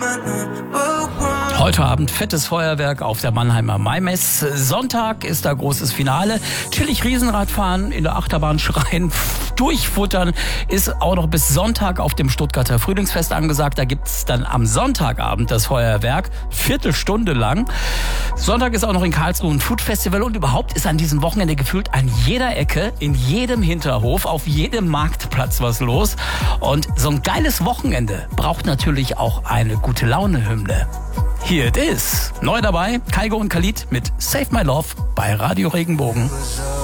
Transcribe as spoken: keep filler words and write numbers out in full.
Heute Abend fettes Feuerwerk auf der Mannheimer Maimess. Sonntag ist da großes Finale. Chillig Riesenrad fahren, in der Achterbahn schreien, durchfuttern ist auch noch bis Sonntag auf dem Stuttgarter Frühlingsfest angesagt. Da gibt's dann am Sonntagabend das Feuerwerk, Viertelstunde lang. Sonntag ist auch noch in Karlsruhe ein Foodfestival und überhaupt ist an diesem Wochenende gefühlt an jeder Ecke, in jedem Hinterhof, auf jedem Marktplatz was los. Und so ein geiles Wochenende braucht natürlich auch eine gute Laune-Hymne. Here it is. Neu dabei, Kaigo und Khalid mit Save My Love bei Radio Regenbogen.